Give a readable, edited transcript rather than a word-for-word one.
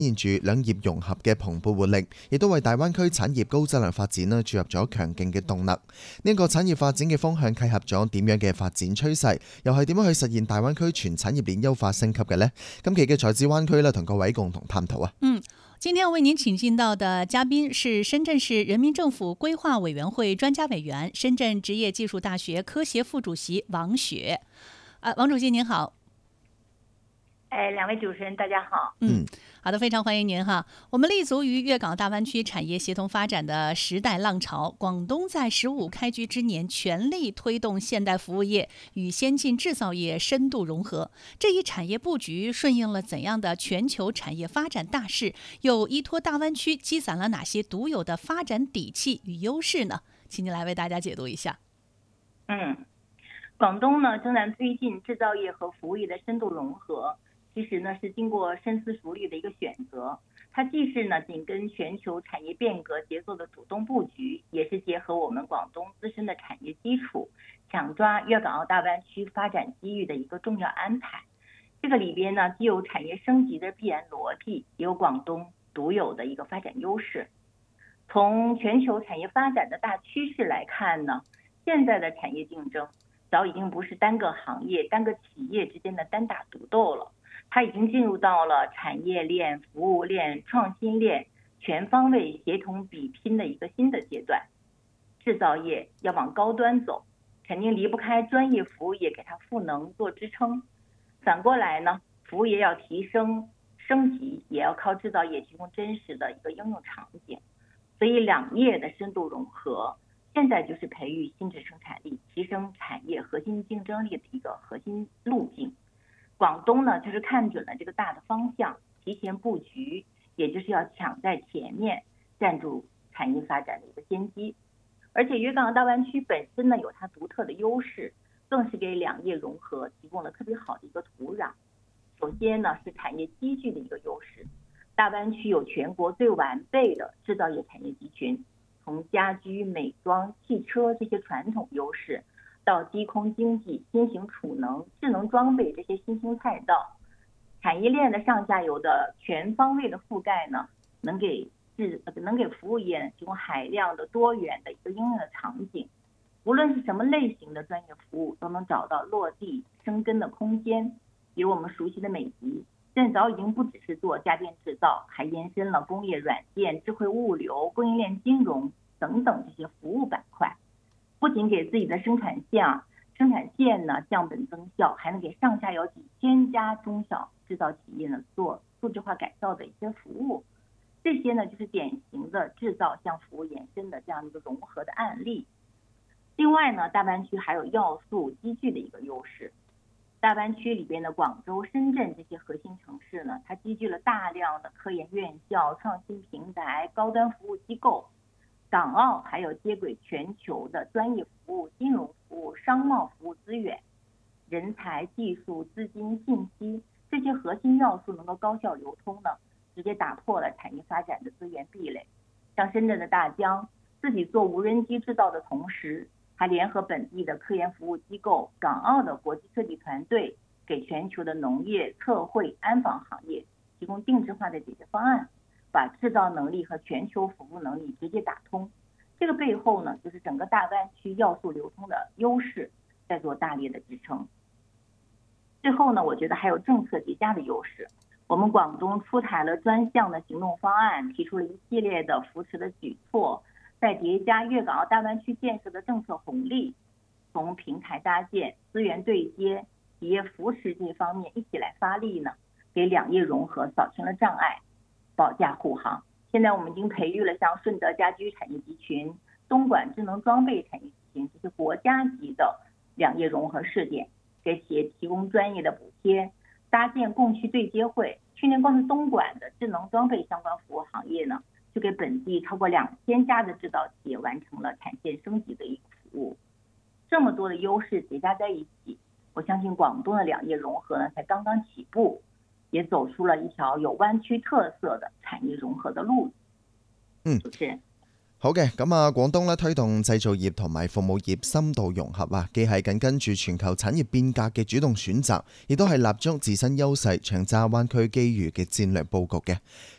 現住兩業融合嘅蓬勃活力，亦都為大灣區產業高質量發展注入咗強勁嘅動能。呢個產業發展嘅方向契合咗點樣嘅發展趨勢，又係點樣去實現大灣區全產業鏈優化升級嘅呢？今期嘅財智灣區同各位共同探討啊。 今天為您請進到的嘉賓是深圳市人民政府規劃委員會專家委員、深圳職業技術大學科協副主席王雪。王主席您好。 兩位主持人大家好。 好的，非常歡迎您哈。我們立足於粵港大灣區產業協同發展的時代浪潮，廣東在15開局之年全力推動現代服務業與先進製造業深度融合。這一產業佈局順應了怎樣的全球產業發展大勢？又依託大灣區積攢了哪些獨有的發展底氣與優勢呢？請您來為大家解讀一下。 廣東呢正在推進製造業和服務業的深度融合。其實呢是經過深思熟慮的一個選擇，它既是呢緊跟全球產業變革節奏的主動佈局，也是結合我們廣東自身的產業基礎，搶抓粵港澳大灣區發展機遇的一個重要安排。這個裏邊呢既有產業升級的必然邏輯，也有廣東獨有的一個發展優勢。從全球產業發展的大趨勢來看呢，現在的產業競爭早已經不是單個行業、單個企業之間的單打獨鬥了。它已經進入到了產業鏈、服務鏈、創新鏈全方位協同比拼的一個新的階段。製造業要往高端走，肯定離不開專業服務業給它賦能做支撐。反過來呢，服務業要提升升級，也要靠製造業提供真實的一個應用場景。所以兩業的深度融合，現在就是培育新質生產力、提升產業核心競爭力的一個核心路徑。廣東呢，就是看準了這個大的方向，提前布局，也就是要搶在前面，佔住產業發展的一個先機。而且粵港澳大灣區本身呢，有它獨特的優勢，更是給兩業融合提供了特別好的一個土壤。首先呢，是產業集聚的一個優勢，大灣區有全國最完備的製造業產業集群，從家居、美妝、汽車這些傳統優勢，到低空經濟、新型儲能、智能裝備這些新興賽道，產業鏈的上下游的全方位的覆蓋呢，能給服務業提供海量的多元的一個應用的場景。無論是什麼類型的專業服務，都能找到落地生根的空間。比如我們熟悉的美的，現在早已經不只是做家電製造，還延伸了工業軟件、智慧物流、供應鏈金融等等這些服務板塊。不僅給自己的生產線呢降本增效，還能給上下游幾千家中小製造企業呢做數字化改造的一些服務。這些呢就是典型的製造向服務延伸的這樣一個融合的案例。另外呢，大灣區還有要素集聚的一個優勢。大灣區裏邊的廣州、深圳這些核心城市呢，它集聚了大量的科研院校、創新平台、高端服務機構。港澳還有接軌全球的專業服務、金融服務、商貿服務資源、人才、技術、資金、信息這些核心要素能夠高效流通呢，直接打破了產業發展的資源壁壘。像深圳的大疆，自己做無人機製造的同時，還聯合本地的科研服務機構、港澳的國際設計團隊，給全球的農業、測繪、安防行業提供定制化的解決方案。把製造能力和全球服務能力直接打通，這個背後呢，就是整個大灣區要素流通的優勢在做大力的支撐。最後呢，我覺得還有政策疊加的優勢。我們廣東出台了專項的行動方案，提出了一系列的扶持的舉措，再疊加粵港澳大灣區建設的政策紅利，從平台搭建、資源對接、企業扶持這些方面一起來發力呢，給兩業融合掃清了障礙，保駕護航。現在我們已經培育了像順德家居產業集群、東莞智能裝備產業集群這些國家級的兩業融合試點，給企業提供專業的補貼，搭建供需對接會。去年光是東莞的智能裝備相關服務行業呢，就給本地超過2000家的製造企業完成了產線升級的一個服務。這麼多的優勢疊加在一起，我相信廣東的兩業融合呢才剛剛起步，也走出了一條有灣區特色的產業融合的路。主持人。 好嘅，咁廣東咧推動製造業同埋服務業深度融合既係緊跟住全球產業變革嘅主動選擇，亦都係立足自身優勢，長揸灣區機遇嘅戰略佈局嘅。